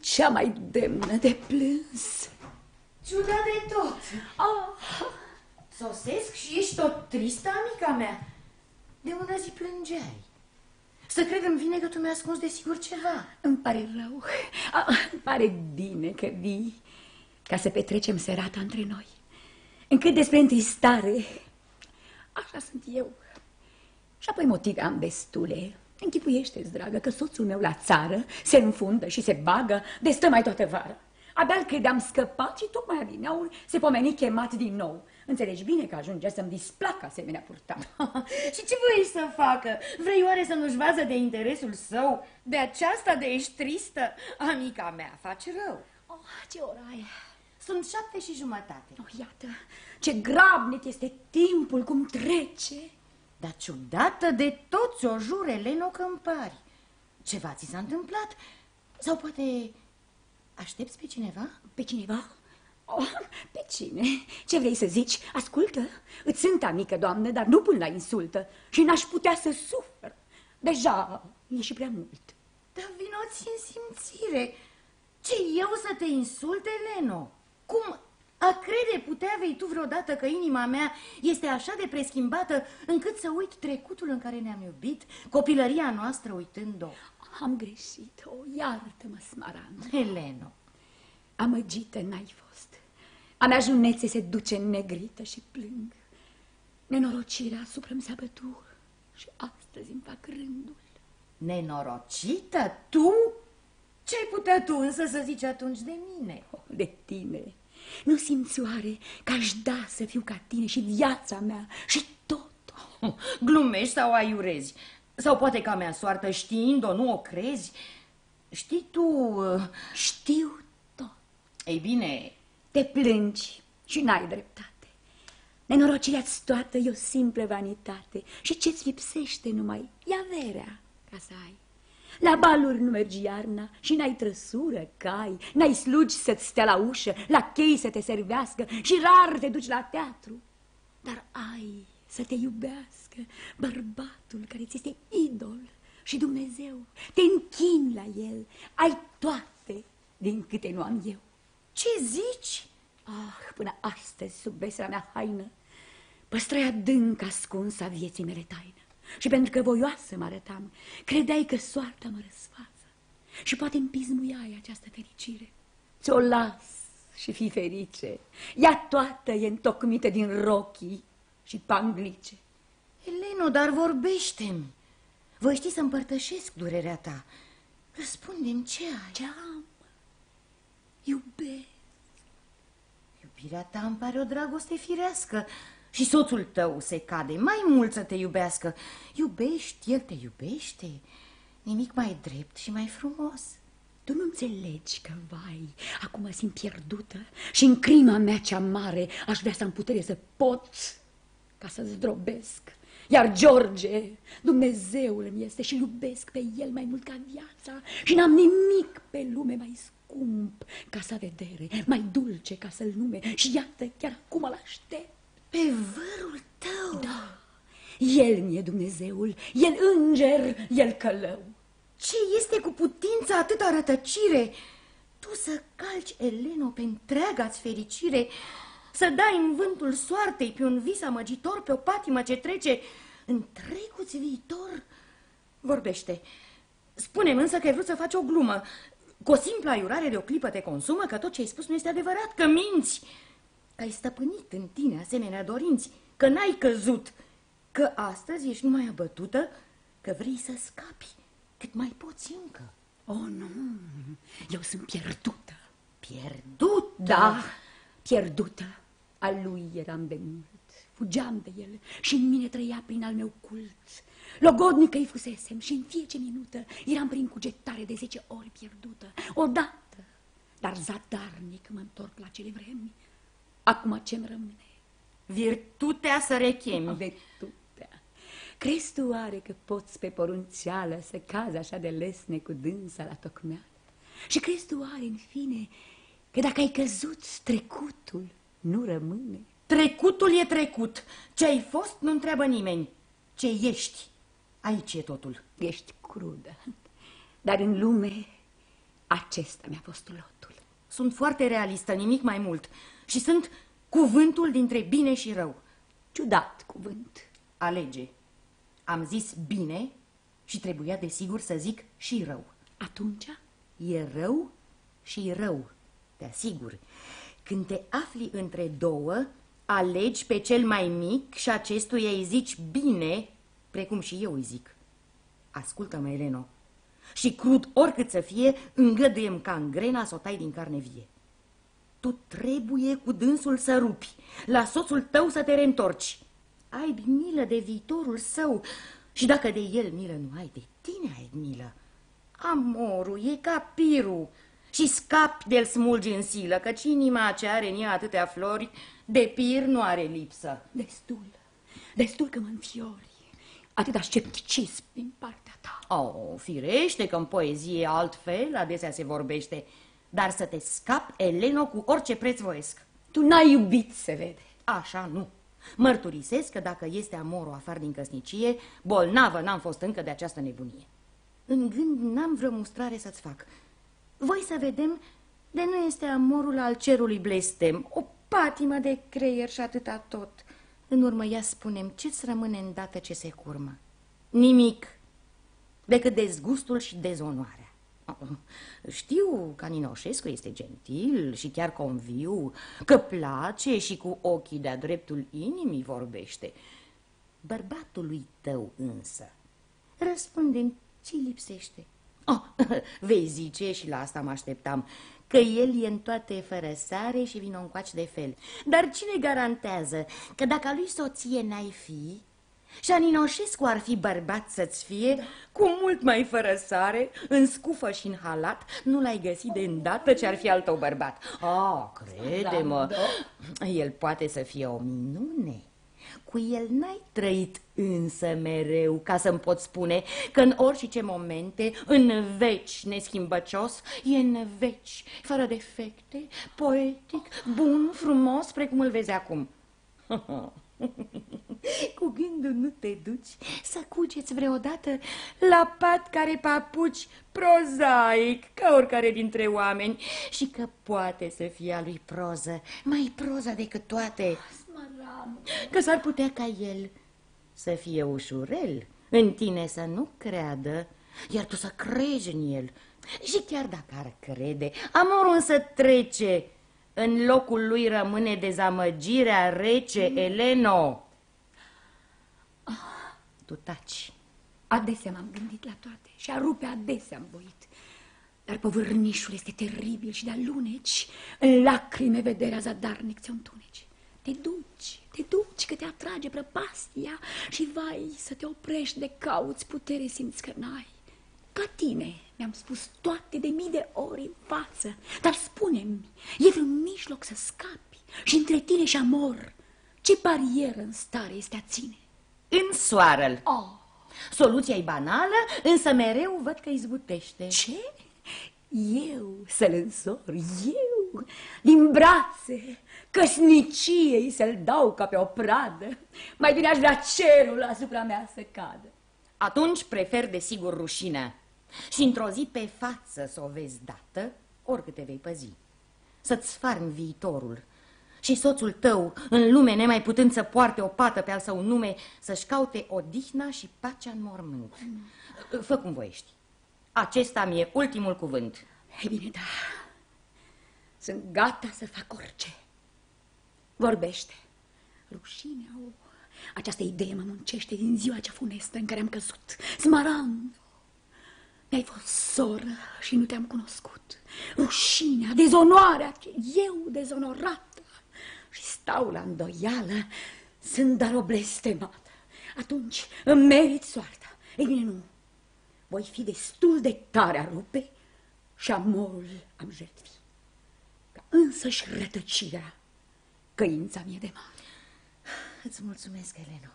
cea mai demnă de plâns. Ciudat de tot. Sosesc și ești tot tristă, amica mea. De unde zi plângeai? Să cred îmi vine că tu mi-ai ascuns de sigur ceva. Îmi pare rău. Îmi pare bine că vii ca să petrecem serata între noi. Încât despre întristare, așa sunt eu. Și apoi motive am destule. Închipuiește-ți, dragă, că soțul meu la țară se înfundă și se bagă de stă mai toată vara. Abia-l credeam scăpat și tocmai adineauri se pomeni chemat din nou. Înțelegi bine că ajunge să-mi displacă asemenea purtare. Și ce vrei să facă? Vrei oare să nu-și vază de interesul său? De aceasta de ești tristă? Amica mea, face rău. Ce oră ai? Sunt 7:30. Iată, ce grabnic este timpul, cum trece. Dar ciudată de toți o jure, Leno, că îmi pari. Ceva ți s-a întâmplat? Sau poate aștepți pe cineva? Pe cineva? Pe cine? Ce vrei să zici? Ascultă, îți sunt amică, doamnă, dar nu pun la insultă și n-aș putea să sufăr. Deja e și prea mult. Dar vino-ți în simțire. Ce, eu să te insulte, Leno? Cum a crede putea vei tu vreodată că inima mea este așa de preschimbată încât să uit trecutul în care ne-am iubit, copilăria noastră uitând-o? Am greșit, iartă-mă, Smaranda. Heleno, amăgită n-ai fost. A mea junețe se duce negrită și plâng. Nenorocirea asupra-mi s-a bătut și astăzi îmi fac rândul. Nenorocită? Tu? Ce-ai putea tu însă să zici atunci de mine? De tine. Nu simți oare că aș da să fiu ca tine și viața mea și tot? Glumești sau aiurezi? Sau poate ca mea soartă știind-o, nu o crezi? Știi tu... Știu tot. Ei bine... Te plângi și n-ai dreptate. Nenorocirea-ți toată e o simplă vanitate și ce-ți lipsește numai e averea ca să ai. La baluri nu mergi iarna și n-ai trăsură, cai, n-ai slugi să-ți stea la ușă, la chei să te servească și rar te duci la teatru. Dar ai să te iubească bărbatul care ți este idol și Dumnezeu. Te închini la el, ai toate din câte nu am eu. Ce zici? Până astăzi, sub vesela mea haină, păstrai adânc ascunsa vieții mele taină. Și pentru că voioasă mă arătam, credeai că soarta mă răsfață și poate împizmuiai această fericire. Ți-o las și fii ferice. Ea toată e întocmită din rochii și panglice. Eleno, dar vorbește-mi. Voi ști să împărtășesc durerea ta. Răspunde-mi, ce ai? Ce am? Iubesc. Iubirea ta îmi pare o dragoste firească. Și soțul tău se cade mai mult să te iubească. Iubești, el te iubește. Nimic mai drept și mai frumos. Tu nu înțelegi că, vai, acum mă simt pierdută și în crima mea cea mare aș vrea să am putere să pot ca să zdrobesc. Iar George, Dumnezeul îmi este și iubesc pe el mai mult ca viața și n-am nimic pe lume mai scump ca să vedere, mai dulce ca să-l nume și iată, chiar acum îl aștept. Pe vărul tău? Da, el mi-e Dumnezeul, el înger, el călău. Ce este cu putința atâta rătăcire? Tu să calci, Eleno, pe întreaga-ți fericire, să dai în vântul soartei pe un vis amăgitor, pe o patimă ce trece întregul-ți viitor? Vorbește. Spune-mi însă că ai vrut să faci o glumă. Cu o simplă aiurare de o clipă te consumă că tot ce ai spus nu este adevărat, că minți, că ai stăpânit în tine asemenea dorinți, că n-ai căzut, că astăzi ești numai abătută, că vrei să scapi cât mai poți încă. Nu, eu sunt pierdută. Pierdută? Da, pierdută. Al lui eram de mult, fugeam de el și în mine trăia prin al meu cult. Logodnică îi fusesem și în fiecare minută eram prin cugetare de 10 ori pierdută. Odată, dar zadarnic mă întorc la cele vremi. Acum ce-mi rămâne? Virtutea să rechemi. Virtutea. Crezi tu oare că poți pe porunceală să cazi așa de lesne cu dânsa la tocmeală? Și crezi tu oare, în fine, că dacă ai căzut, trecutul nu rămâne? Trecutul e trecut. Ce ai fost nu întreabă nimeni. Ce ești, aici e totul. Ești crudă, dar în lume Acesta mi-a fost lotul. Sunt foarte realistă, nimic mai mult. Și sunt cuvântul dintre bine și rău. Ciudat cuvânt. Alege. Am zis bine și trebuia desigur să zic și rău. Atunci? E rău și rău, te asigur. Când te afli între două, alegi pe cel mai mic și acestuia îi zici bine, precum și eu îi zic. Ascultă-mă, Eleno, și crud oricât să fie, îngăduiem ca în grena să o tai din carne vie. Tu trebuie cu dânsul să rupi, la soțul tău să te reîntorci. Ai milă de viitorul său și dacă de el milă nu ai, de tine ai milă. Amorul e ca pirul și scapi de-l smulgi în silă, căci inima ce are în ea atâtea flori, de pir nu are lipsă. Destul că mă înfiori. Atâta scepticism din partea ta. Oh, firește că în poezie altfel adesea se vorbește, dar să te scapi, Eleno, cu orice preț voiesc. Tu n-ai iubit, se vede. Așa nu. Mărturisesc că dacă este amorul afară din căsnicie, bolnavă n-am fost încă de această nebunie. În gând n-am vreo mustrare să-ți fac. Voi să vedem de nu este amorul al cerului blestem, o patimă de creier și atâta tot. În urmă ia spunem ce-ți rămâne îndată ce se curmă. Nimic decât dezgustul și dezonoarea. Știu că Ninoșescu este gentil și chiar conviu, că place și cu ochii de-a dreptul inimii vorbește. Bărbatului tău însă, răspunde-mi, ce-i lipsește? Oh, vei zice, și la asta mă așteptam, că el e în toate fără sare și vino încoace de fel. Dar cine garantează că dacă a lui soție n-ai fi și a Ninoșescu ar fi bărbat să-ți fie, cu mult mai fără sare, în scufă și în halat, nu l-ai găsit de îndată ce ar fi al tău bărbat? Crede-mă, el poate să fie o minune. Cu el n-ai trăit însă mereu, ca să-mi pot spune că în orice momente, în veci neschimbăcios, e în veci, fără defecte, poetic, bun, frumos, precum îl vezi acum. Cu gândul nu te duci să cugeți vreodată la pat care papuci prozaic, ca oricare dintre oameni, și că poate să fie a lui proză, mai proză decât toate, că s-ar putea ca el să fie ușurel, în tine să nu creadă, iar tu să crezi în el. Și chiar dacă ar crede, amorul însă trece, în locul lui rămâne dezamăgirea rece, Eleno. Tu taci. Adesea m-am gândit la toate și a rupe adesea am voit. Dar povârnișul este teribil și de-a luneci, în lacrime vederea zadarnic ți-o întuneci. Te duci, că te atrage prăpastia și vai să te oprești de cauți, putere simți că n-ai. Ca tine mi-am spus toate de mii de ori în față, dar spune-mi, e vreun mijloc să scapi și între tine și amor, ce barieră în stare este a ține? Însoară-l. Soluția e banală, însă mereu văd că izbutește. Ce? Eu să-l însor? Eu? Din brațe, căsniciei să-l dau ca pe o pradă? Mai bine aș vrea cerul asupra mea să cadă. Atunci prefer desigur rușinea și într-o zi pe față să o vezi dată, oricât te vei păzi. Să-ți sfarmi viitorul și soțul tău, în lume nemai putând să poarte o pată pe al său nume, să-și caute odihna și pacea în mormânt. Fă cum voiești. Acesta mi-e ultimul cuvânt. Ei bine, da. Sunt gata să fac orice. Vorbește. Rușinea, această idee mă muncește din ziua cea funestă în care am căzut. Smarand, mi-ai fost soră și nu te-am cunoscut. Rușinea, dezonoarea, eu dezonorată. Și stau la îndoială, sunt dar o blestemată. Atunci îmi merit soarta. Ei bine, nu. Voi fi destul de tare a rupe și amorul am jertfi. Ca însăși rătăcirea, căința mie de mare. Îți mulțumesc, Eleno.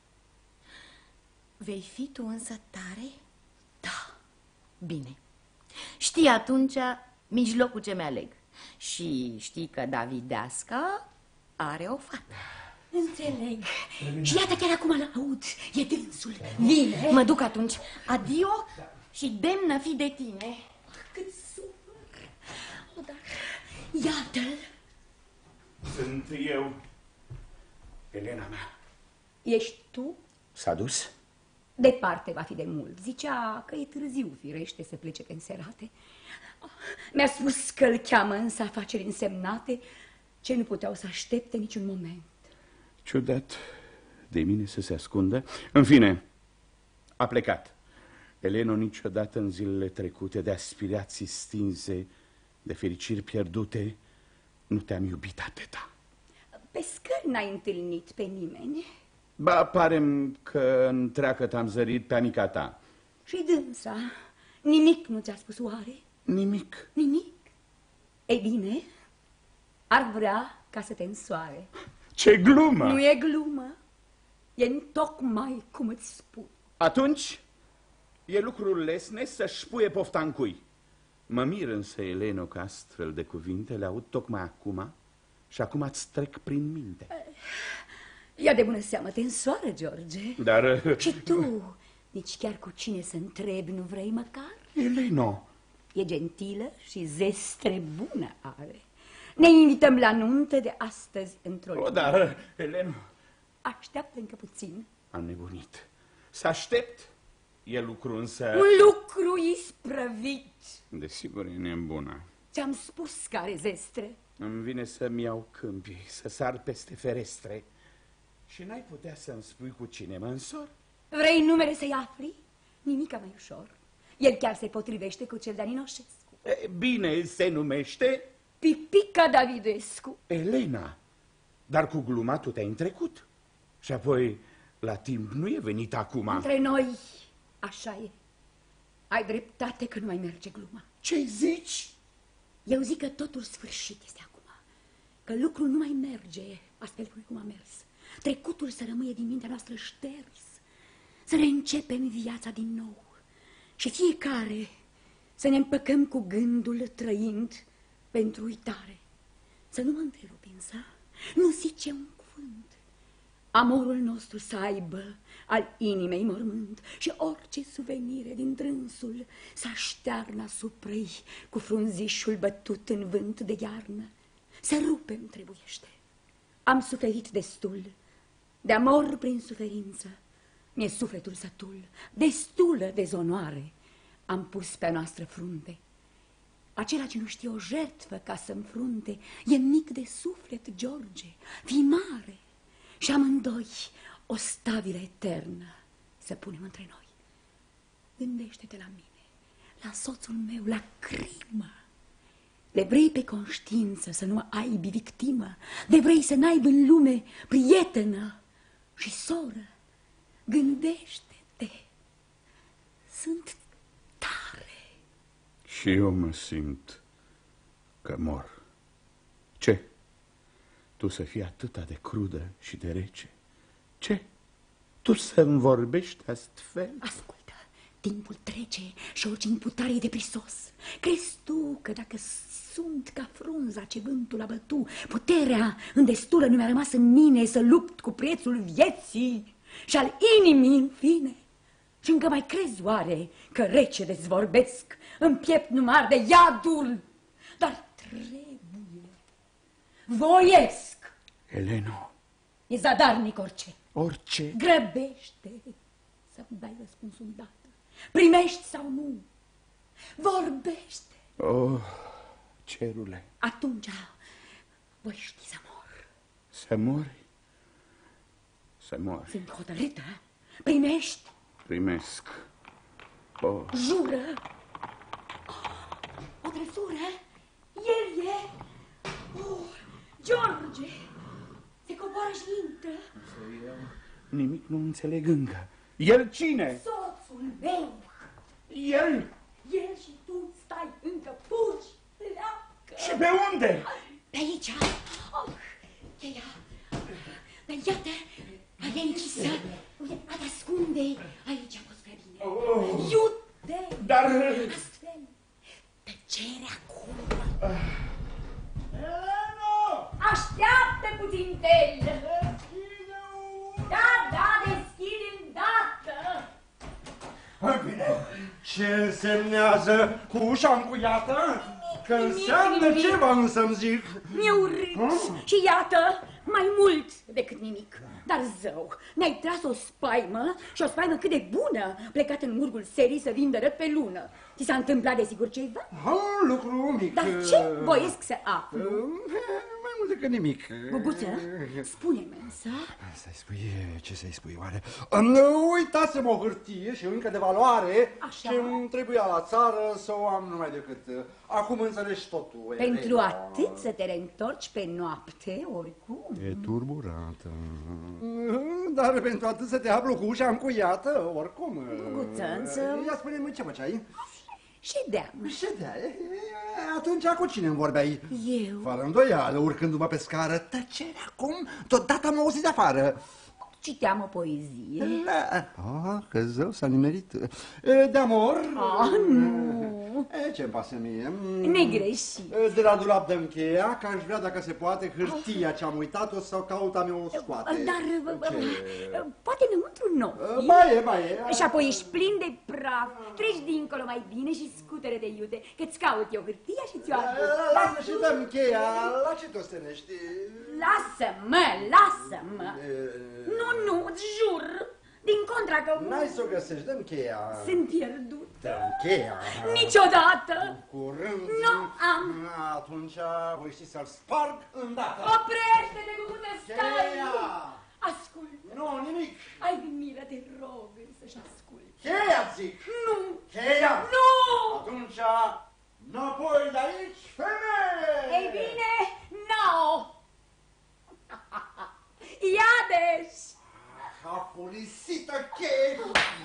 Vei fi tu însă tare? Da. Bine. Știi atunci mijlocul ce mi-aleg. Și știi că Davideasca are o fată. Înțeleg. Și iată chiar acum l-aud. E dânsul. Vine. Mă duc atunci. Adio și demnă fi de tine. Cât sufăr. Iată-l! Sunt eu, Elena mea. Ești tu? S-a dus? Departe va fi de mult. Zicea că e târziu, firește, să plece pe înserate. Mi-a spus că îl cheamă însă afaceri însemnate ce nu puteau să aștepte niciun moment. Ciudat de mine să se ascundă. În fine, a plecat. Eleno, niciodată în zilele trecute de aspirații stinse, de fericiri pierdute, nu te-am iubit atâta. Pe scări n-ai întâlnit pe nimeni? Ba, pare-mi că întreagă t-am zărit pe amica ta. Și dânsa, nimic nu ți-a spus oare? Nimic. Nimic? Ei bine, ar vrea ca să te însoare. Ce glumă! Nu e glumă, e tocmai cum îți spun. Atunci, e lucrul lesne să-și puie pofta în cui. Mă mir însă, Eleno, că astfel de cuvinte le aud tocmai acum și acum îți trec prin minte. Ia de bună seamă, te însoară, George. Dar... Și tu, nici chiar cu cine să întrebi nu vrei măcar? Eleno! E gentilă și zestre bună are. Ne invităm la nuntă de astăzi într-o lună. Dar, Eleno... Așteaptă încă puțin. Am nebunit. Să aștept e lucru însă... Un lucru isprăvit. Desigur, e nebună. Ți-am spus că are zestre. Îmi vine să-mi iau câmpii, să sar peste ferestre. Și n-ai putea să-mi spui cu cine mă însor? Vrei numele să-i afli? Nimica mai ușor. El chiar se potrivește cu cel de Aninoșescu. Bine, se numește... Pipica Davidescu. Elena, dar cu gluma tu te-ai întrecut. Și apoi, la timp nu e venit acum. Între noi, așa e. Ai dreptate că nu mai merge gluma. Ce zici? Eu zic că totul sfârșit este acum. Că lucrul nu mai merge astfel cum a mers. Trecutul să rămâie din mintea noastră șters. Să reîncepem viața din nou. Și fiecare să ne împăcăm cu gândul trăind pentru uitare. Să nu mă întrerupi însă, nu zice un cuvânt. Amorul nostru să aibă al inimei mormânt și orice suvenire din drânsul să aștearnă asupra-i cu frunzișul bătut în vânt de iarnă. Să rupem trebuiește. Am suferit destul, de amor prin suferință. Mi-e sufletul sătul, destulă dezonoare am pus pe a noastră frunte. Acela ce nu știe o jertfă ca să înfrunte e mic de suflet, George, fii mare. Și amândoi o stabilă eternă să punem între noi. Gândește-te la mine, la soțul meu, la crimă. De vrei pe conștiință să nu aibi victimă, de vrei să n-aibă în lume prietenă și soră. Gândește-te, sunt tare. Și eu mă simt că mor. Ce? Tu să fii atâta de crudă și de rece? Ce? Tu să-mi vorbești astfel? Ascultă, timpul trece și orice imputare e de prisos. Crezi tu că dacă sunt ca frunza ce vântul a bătut, puterea îndestulă nu mi-a rămas în mine să lupt cu prețul vieții și al inimii, în fine? Și încă mai crezi oare că rece de-ți vorbesc, în piept nu mă arde iadul, dar trebuie, voiesc. Eleno. E zadarnic orice. Orice. Grăbește să-mi dai răspunsul dată. Primești sau nu? Vorbește. Oh, cerule. Atunci voi ști să mor. Să mori? Să mori. Sunt hotărâtă. Primești? Primesc. Oh. Jură. O trăsură. El e. Oh, George. Se coboară și intră. Nimic nu înțeleg încă. El cine? Soțul meu. El? El și tu stai încă fugi. Pleacă. Și pe unde? Pe aici. Oh, cheia. Dar iată, e închisă. A te ascunde. Aici a fost prea bine. Oh. Iute. Dar... Astfel, tăcere acum. Eleno! Așteaptă puțin, Tel. Da, deschide îndată. Bine, ce însemnează cu ușa încuiată? Că înseamnă ceva, însă-mi zic. Mi-e urât și iată, mai mult decât nimic. Dar zău, ne-ai tras o spaimă și o spaimă cât de bună, plecat în urgul serii să vin de răt pe lună. Ți s-a întâmplat desigur ceva? Un lucru mic. Dar ce voiesc să aflu? Mai mult decât nimic. Guguță, spune-mi însă. Să-i spui, ce să-i spui oare? Uitasem o hârtie și încă de valoare. Așa. Ce îmi trebuia la țară să o am numai decât. Acum înțelegi totul. Pentru atât să te reîntorci pe noapte, oricum. E turburată. Dar pentru atât să te aflu cu ușa încuiată, oricum. Guguță, însă... Ia spune-mi ce făceai? Ședeam. Ședeai? Atunci cu cine îmi vorbeai? Eu? Fără îndoială, urcându-mă pe scară, tăcere acum, deodată am auzit de afară. Citeam o poezie. Că zău, s-a nimerit. De amor? Nu. Ce-mi pasă mie? Negreșit. De la dulap dăm cheia, că aș vrea, dacă se poate, hârtia ce-am uitat-o sau caut a mea o scoate. Dar poate înăuntru noi. Ba e. Și apoi ești plin de praf. Treci dincolo mai bine și scutere de iute, că-ți caut eu hârtia și ți-o aduc. Lasă și dăm cheia. La ce te ostenești? Lasă-mă. Nu, îți jur. Din contra că... N-ai să o găsești, dăm cheia. Sunt pierdut. Dăm cheia. Niciodată. Curând. Nu am. Atunci voi ști să-l sparg îndată. Oprește-te, Guguță, stai. Cheia. Ascult. Nu, nimic. Ai milă, te rog, să-și ascult. Cheia, zic. Nu. Cheia. Nu. Atunci, înapoi de aici, femeie. Ei bine, no. Iades. Apurisită cheie.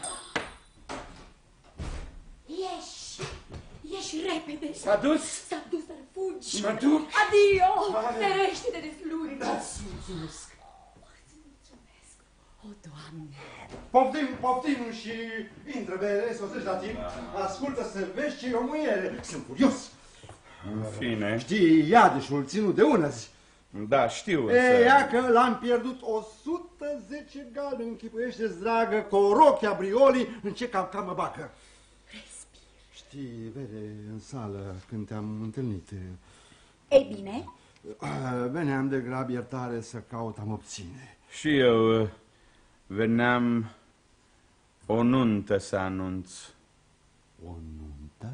Ieși repede. S-a dus? S-a dus să fugi. Mă duc. Adio. Ferește-te de slujbă. Îți mulțumesc. Îți mulțumesc. O, Doamne. Poftim și intră, bere, sosești la timp. Ascultă să vezi ce e o muiere. Sunt curios. În fine. Știi, Iadeșul ținut de unăzi. Da, știu însă. Ia că l-am pierdut 110 galbi, închipuiește-ți, dragă, cu o rochia brioli, în ce cam mă bacă. Respir. Știi, vede, în sală, când te-am întâlnit, Ei bine? veneam de grab iertare să caut a-mi obține. Și eu veneam o nuntă să anunț. O nuntă?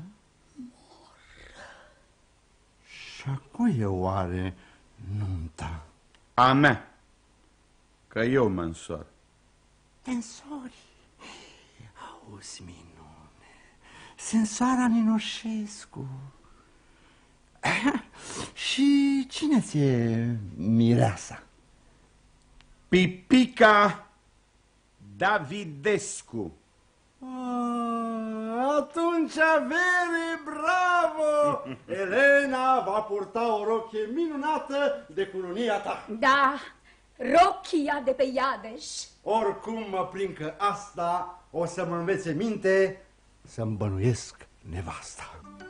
Și a cui e oare nunta? A mea, că eu mă însor. Te însori? Auzi, minune, Sensoara Ninoșescu. Și cine ți-e mireasa? Pipica Davidescu. Atunci, vere, bravo! Elena va purta o rochie minunată de cununia ta. Da, rochia de pe Iadeș. Oricum mă prind că asta o să mă învețe minte să-mi bănuiesc nevasta.